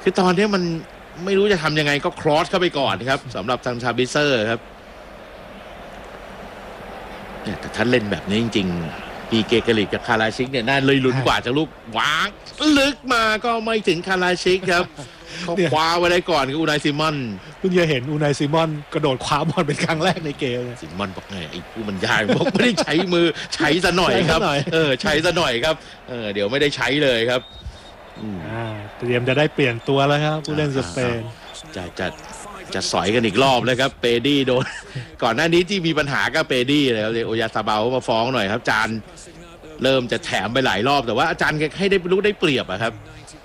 คือตอนนี้มันไม่รู้จะทำยังไงก็ครอสเข้าไปก่อนครับสำหรับทางชาบิเซอร์ครับเนี่ยแต่ถ้าเล่นแบบนี้จริงๆปีเกเกลิกกับคาราชิกเนี่ยน่าเลยลุ้นกว่าจะลูกวางลึกมาก็ไม่ถึงคาราชิกครับเขาคว้าไว้ได้ก่อนคืออูไนซิมอนเพิ่งจะเห็นอูไนซิมอนกระโดดคว้าบอลเป็นครั้งแรกในเกมซิมอนบอกไงไอ้ผู้มันยากบอกไม่ได้ใช้มือใช้ซะหน่อยครับใช้ซะหน่อยครับเดี๋ยวไม่ได้ใช้เลยครับเตรียมจะได้เปลี่ยนตัวแล้วครับผู้เล่นสเปนจะสอยกันอีกรอบเลยครับเปดี้โดนก่อนหน้านี้ที่มีปัญหากับเปดี้เลยครับโอยาซาเบามาฟ้องหน่อยครับจานเริ่มจะแถมไปหลายรอบแต่ว่าอาจารย์ให้ได้รู้ได้เปรียบอะครับ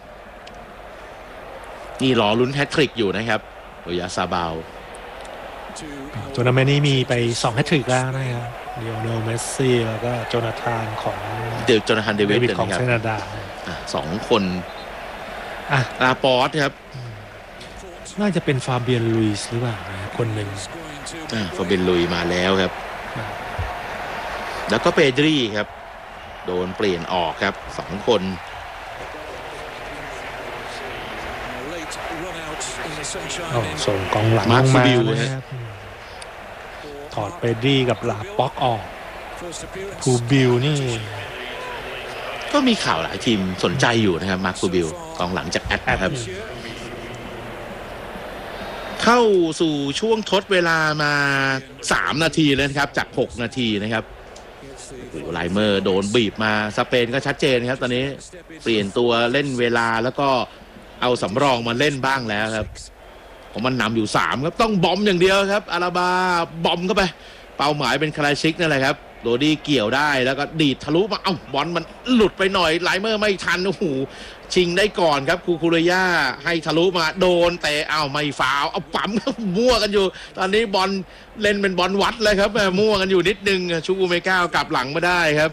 นี่รอลุ้นแฮตทริกอยู่นะครับโอยาซาเบาทัวร์นาเมนต์นี้มีไป2แฮตทริกแล้วนะครับลีโอเนลเมสซี่แล้วก็โจนาธานของโจนาธานเดวิดของแคนาดา 2คนอาปอสครับน่าจะเป็นฟาเบียนลุยส์หรือเปล่านะคนหนึ่งฟาเบียนลุยมาแล้วครับแล้วก็เปดรีครับโดนเปลี่ยนออกครับ2คนส่งกองหลังมานะครับถอดเปดรีกับลาป็อกออกคูบิลนี่ก็มีข่าวหลายทีมสนใจอยู่นะครับมาร์คคูบิลกองหลังจากแอดครับเข้าสู่ช่วงทดเวลามา3นาทีแล้วนะครับจาก6นาทีนะครับไลเมอร์โดนบีบมาสเปนก็ชัดเจนครับตอนนี้เปลี่ยนตัวเล่นเวลาแล้วก็เอาสำรองมาเล่นบ้างแล้วครับผมมันนำอยู่3ครับต้องบอมอย่างเดียวครับอาราบาบอมเข้าไปเป้าหมายเป็นคลาชิกนั่นแหละครับโรดี้เกี่ยวได้แล้วก็ดีดทะลุมาบอลมันหลุดไปหน่อยไลเมอร์ไม่ทันโอ้โหชิงได้ก่อนครับคูเรย่าให้ทะลุมาโดนแต่ไม่ฟาวปั๊มมั่วกันอยู่ตอนนี้บอลเล่นเป็นบอลวัดเลยครับมั่วกันอยู่นิดนึงชูอูเมก้ากลับหลังมาได้ครับ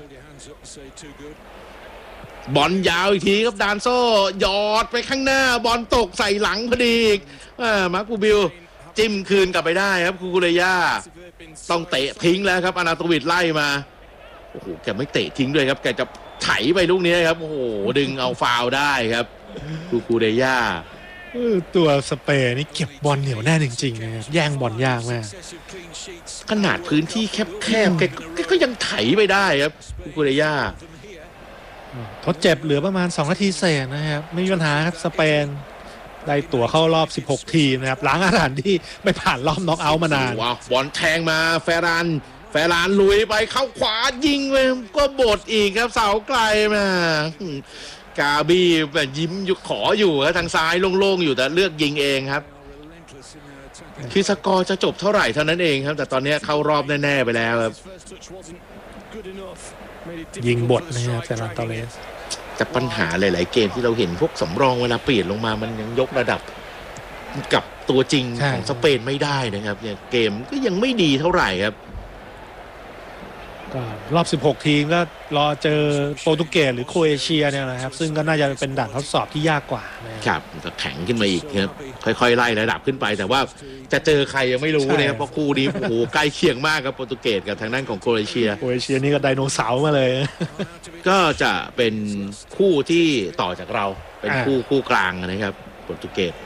บอลยาวอีกทีครับดานโซ่หยอดไปข้างหน้าบอลตกใส่หลังพอดีมาร์ค คูบิลจิ้มคืนกลับไปได้ครับคูเรย่าต้องเตะทิ้งแล้วครับอนาโตวิชไล่มาโอ้โหแกไม่เตะทิ้งด้วยครับแกจะไถไปลูกนี้ครับโอ้โหดึงเอาฟาวได้ครับคูเรย่าตัวสเปนนี่เก็บบอลเหนียวแน่จริงๆนะครับแย่งบอลยากมากขนาดพื้นที่แคบๆแกก็ยังไถไปได้ครับคูเรย่าทดเจ็บเหลือประมาณ2นาทีเศษนะครับไม่มีปัญหาครับสเปนได้ตั๋วเข้ารอบ16ทีมนะครับล้างอาถรรพ์ที่ไม่ผ่านรอบน็อกเอาท์มานานบอลแทงมาแฟรานลุยไปเข้าขวายิงไปก็บดอีกครับเสาไกลมากาบี้แบบยิ้มขออยู่ครับทางซ้ายโล่งๆอยู่แต่เลือกยิงเองครับคือสกอร์จะจบเท่าไหร่เท่านั้นเองครับแต่ตอนนี้เข้ารอบแน่ๆไปแล้วครับยิงบดนะครับเฟรนันโตเรสแต่ปัญหาหลายๆเกมที่เราเห็นพวกสำรองเวลาเปลี่ยนลงมามันยังยกระดับกับตัวจริงของสเปนไม่ได้นะครับเนี่ยเกมก็ยังไม่ดีเท่าไหร่ครับก็รอบ16ทีมก็รอเจอโปรตุเกสหรือโครเอเชียเนี่ยนะครับซึ่งก็น่าจะเป็นด่านทดสอบที่ยากกว่าครับก็แข็งขึ้นมาอีกครับค่อยๆไล่ระดับขึ้นไปแต่ว่าจะเจอใครยังไม่รู้นะครับเพราะคู่นี้โอ้โหใกล้เคียงมากครับโปรตุเกสกับทางด้านของโครเอเชียนี่ก็ไดโนเสาร์มาเลยก็จะเป็นคู่ที่ต่อจากเราเป็นคู่กลางนะครับโปรตุเกส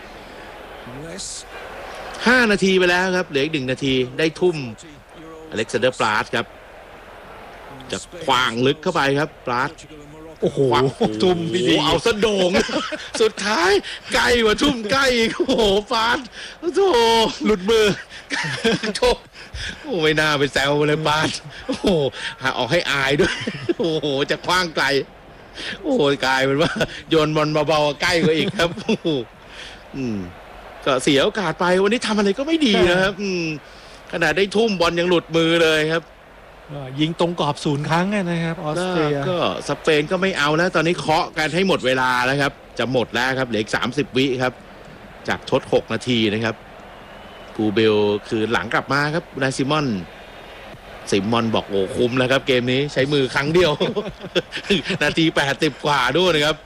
5นาทีไปแล้วครับเหลืออีก1นาทีได้ทุ่มอเล็กซานเดอร์ปลาสครับจะขวางลึกเข้าไปครับปลาสโอ้โหทุ่มพี่ดีเอาซะโด่งสุดท้ายใกล้กว่าทุ่มใกล้โอ้โหปลาสโธ่หลุดมือโธ่โอ้ไม่น่าไปแซวเลยปลาสโอ้โหออกให้อายด้วยโอ้โหจะคว้างไกลโอ้โหกลายเป็นว่าโยนบอลเบาๆใกล้กว่าอีกครับโอ้โหก็เสียโอกาสไปวันนี้ทำอะไรก็ไม่ดีนะครับขนาดได้ทุ่มบอลยังหลุดมือเลยครับยิงตรงกรอบ0 ครั้งนะครับออสเตรียก็สเปนก็ไม่เอาแล้วตอนนี้เคาะกันให้หมดเวลาแล้วครับจะหมดแล้วครับเหลืออีก30วิครับจากทด6นาทีนะครับกูเบลคือหลังกลับมาครับนายซิมอนบอกโอ้คุ้มแล้วครับเกมนี้ใช้มือครั้งเดียวนาที80กว่าด้วยนะครับ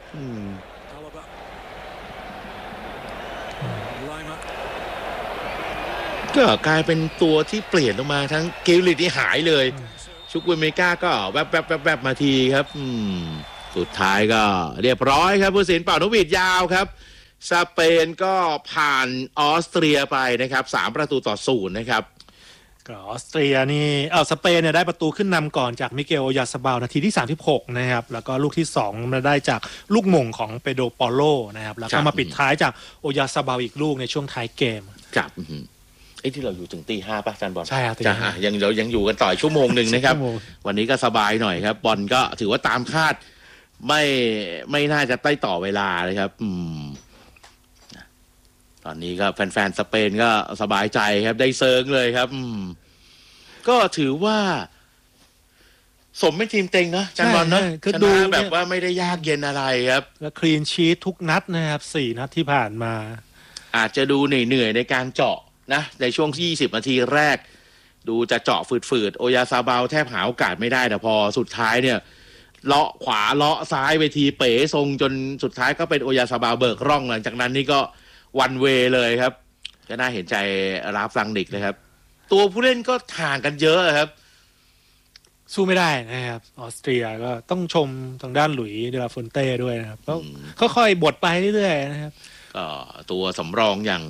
ก็กลายเป็นตัวที่เปลี่ยนลงมาทั้งเกลิตที่หายเลยชุกเวเมก้าก็แวบมาทีครับสุดท้ายก็เรียบร้อยครับผู้สินเป่านกหวีดยาวครับสเปนก็ผ่านออสเตรียไปนะครับ3-0นะครับก็ออสเตรียนี่สเปนเนี่ยได้ประตูขึ้นนำก่อนจากมิเกล โอยาซาบาลนาทีที่36นะครับแล้วก็ลูกที่2มาได้จากลูกหม่งของเปโดร ปอโลนะครับแล้วก็มาปิดท้ายจากโอยาซาบาลอีกลูกในช่วงท้ายเกมครับที่เราอยู่ถึงตี 5ป่ะแฟนบอลใช่ครับเรายังอยู่กันต่อชั่วโมงนึงนะครับวันนี้ก็สบายหน่อยครับบอลก็ถือว่าตามคาดไม่น่าจะใต้ต่อเวลาเลยครับตอนนี้ก็แฟนๆสเปนก็สบายใจครับได้เซิร์งเลยครับก็ถือว่าสมเป็นทีมเต็งนะจันบอลเนาะชนะแบบว่าไม่ได้ยากเย็นอะไรครับและคลีนชีททุกนัดนะครับ4นัดที่ผ่านมาอาจจะดูเหนื่อยในการเจาะนะในช่วง20 นาทีแรกดูจะเจาะฝืดๆโอยาซาบาลแทบหาโอกาสไม่ได้แต่พอสุดท้ายเนี่ยเลาะขวาเลาะซ้ายไปทีเป๋ทรงจนสุดท้ายก็เป็นโอยาซาบาลเบิกร่องหลังจากนั้นนี่ก็วันเวเลยครับก็น่าเห็นใจราฟลังนิกเลยครับตัวผู้เล่นก็ห่างกันเยอะครับสู้ไม่ได้นะครับออสเตรียก็ต้องชมทางด้านหลุยส์ เดลาฟอนเต้ด้วยนะครับก็ค่อยๆบดไปเรื่อยๆนะครับก็ตัวสำรองอย่าง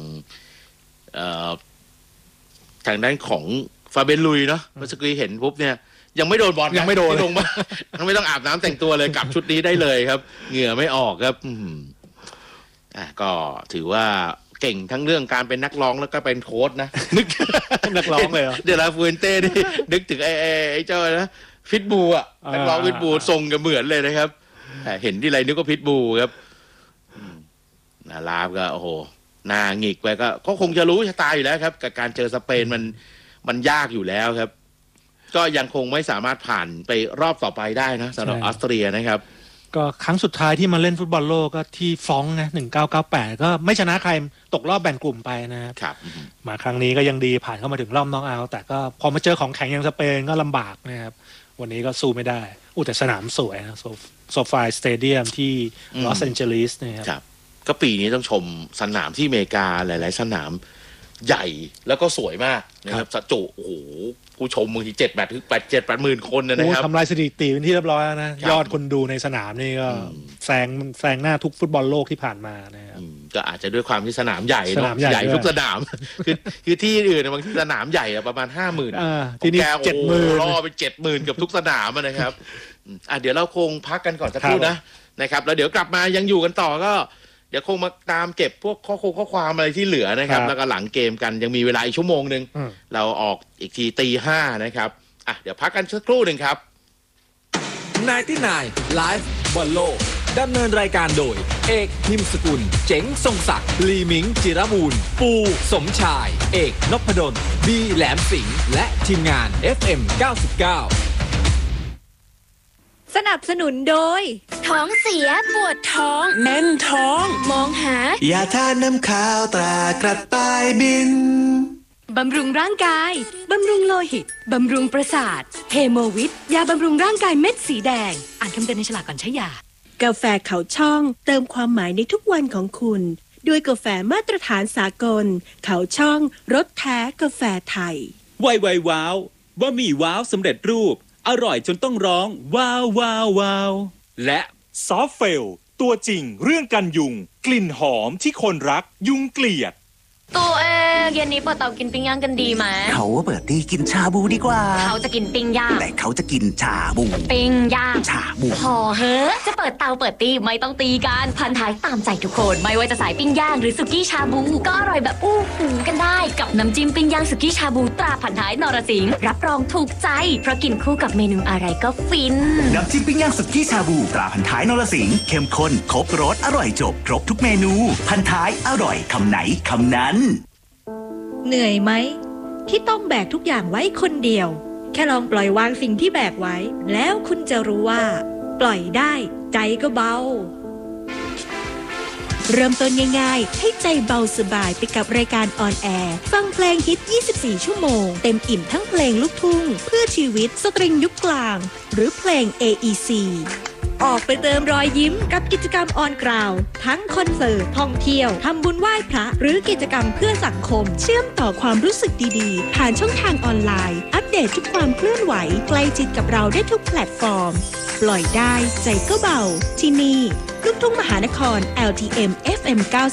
ทางด้านของฟาเบนลุยเนาะเมื่อสักครู่เห็นปุ๊บเนี่ยยังไม่โดนบอลยังไม่โดนลงมาไม่ต้องอาบน้ำแต่งตัวเลยกลับชุดนี้ได้เลยครับเหงื่อไม่ออกครับก็ถือว่าเก่งทั้งเรื่องการเป็นนักร้องแล้วก็เป็นโค้ชนะนึกนักร้องเลยเดลาฟูนเต้นี่นึกถึงไอ้เจ้านะพิทบูอ่ะนักร้องพิทบูทรงกันเหมือนเลยนะครับเห็นที่ไรนึกว่าพิทบูครับนาลาฟก็โอ้โหหน้าหงิกไปก็คงจะรู้ชะตาอยู่แล้วครับกับการเจอสเปนมันยากอยู่แล้วครับก็ยังคงไม่สามารถผ่านไปรอบต่อไปได้นะสำหรับออสเตรียนะครับก็ครั้งสุดท้ายที่มาเล่นฟุตบอลโลกก็ที่ฟรองก์นะ1998ก็ไม่ชนะใครตกรอบแบ่งกลุ่มไปนะครับมาครั้งนี้ก็ยังดีผ่านเข้ามาถึงรอบน็อกเอาท์แต่ก็พอมาเจอของแข็งอย่างสเปนก็ลำบากนะครับวันนี้ก็สู้ไม่ได้แต่สนามสวยนะโซฟายสเตเดียมที่ลอสแอนเจลิสนะครับก็ปีนี้ต้องชมสนามที่อเมริกาหลายๆสนามใหญ่แล้วก็สวยมากนะครับสจุโอ้โหผู้ชมบางที7-8 หมื่นคนนะครับทำลายสถิติเป็นที่เรียบร้อยแล้วนะยอดคนดูในสนามนี่ก็แซงหน้าทุกฟุตบอลโลกที่ผ่านมานะครับก็อาจจะด้วยความที่สนามใหญ่เนาะใหญ่ทุกสนามคือที่อื่นบางที่สนามใหญ่ประมาณ 50,000 ที่นี่70,000 รอไป70,000กับทุกสนามนะครับเดี๋ยวเราคงพักกันก่อนสักครู่นะครับแล้วเดี๋ยวกลับมายังอยู่กันต่อก็เดี๋ยวคงมาตามเก็บพวกข้อความอะไรที่เหลือนะครับแล้วก็หลังเกมกันยังมีเวลาอีกชั่วโมงนึงเราออกอีกทีตี 5นะครับเดี๋ยวพักกันสักครู่หนึ่งครับ 99 Live บอลโลกดำเนินรายการโดยเอกพิมพ์สกุลเจ๋งทรงศักดิ์ลีมิงจิรบูรณ์ปูสมชายเอกนพดลบีแหลมสิงห์และทีมงาน FM 99 สนับสนุนโดยท้องเสียปวดท้องแน่นท้องมองหายาทาน้ำขาวตรากระต่ายบินบำรุงร่างกายบำรุงโลหิตบำรุงประสาทเฮโมวิทยาบำรุงร่างกายเม็ดสีแดงอ่านคำเตือนในฉลากก่อนใช้ยากาแฟเขาช่องเติมความหมายในทุกวันของคุณด้วยกาแฟมาตรฐานสากลเขาช่องรสแท้กาแฟไทยไวว้าวบะหมี่ว้าวสำเร็จรูปอร่อยจนต้องร้องว้าวว้าวว้าวและซอฟเฟลตัวจริงเรื่องกันยุงกลิ่นหอมที่คนรักยุงเกลียดตัวเองเย็นนี้เปิดเตากินปิ้งย่างกันดีไหมเขาเปิดตีกินชาบูดีกว่าเขาจะกินปิ้งย่างแต่เขาจะกินชาบูปิ้งย่างชาบูพอเฮ้จะเปิดเตาเปิดตีไม่ต้องตีกันพันท้ายตามใจทุกคนไม่ว่าจะสายปิ้งย่างหรือสุกี้ชาบูก็อร่อยแบบอู้หูกันได้กับน้ำจิ้มปิ้งย่างสุกี้ชาบูตราพันท้ายนรสิงห์รับรองถูกใจเพราะกินคู่กับเมนูอะไรก็ฟินน้ำจิ้มปิ้งย่างสุกี้ชาบูตราพันท้ายนรสิงห์เข้มข้นครบรสอร่อยจบครบทุกเมนูพันท้ายอร่อยคำไหนคำนั้นเหนื่อยไหมที่ต้องแบกทุกอย่างไว้คนเดียวแค่ลองปล่อยวางสิ่งที่แบกไว้แล้วคุณจะรู้ว่าปล่อยได้ใจก็เบาเริ่มต้นง่ายๆให้ใจเบาสบายไปกับรายการออนแอร์ฟังเพลงฮิต24ชั่วโมงเต็มอิ่มทั้งเพลงลูกทุ่งเพื่อชีวิตสตริงยุคกลางหรือเพลง AECออกไปเติมรอยยิ้มกับกิจกรรมออนกราวทั้งคอนเสิร์ตท่องเที่ยวทำบุญไหว้พระหรือกิจกรรมเพื่อสังคมเชื่อมต่อความรู้สึกดีๆผ่านช่องทางออนไลน์อัปเดตทุกความเคลื่อนไหวใกล้ชิดกับเราได้ทุกแพลตฟอร์มปล่อยได้ใจก็เบาที่นี่ลูกทุ่งมหานคร LTM FM